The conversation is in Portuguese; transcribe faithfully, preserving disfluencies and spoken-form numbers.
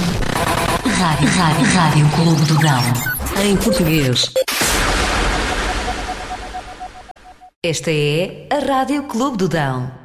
Rádio, Rádio, Rádio Clube do Dão. Em português. Esta é a Rádio Clube do Dão.